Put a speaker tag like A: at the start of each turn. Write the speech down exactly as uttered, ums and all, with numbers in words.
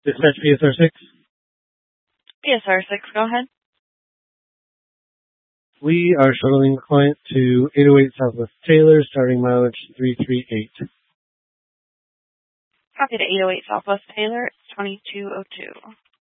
A: Dispatch P S R six.
B: P S R six, go ahead.
A: We are shuttling the client to eight oh eight Southwest Taylor, starting mileage three three eight.
B: Copy to eight oh eight Southwest Taylor, it's twenty-two oh two.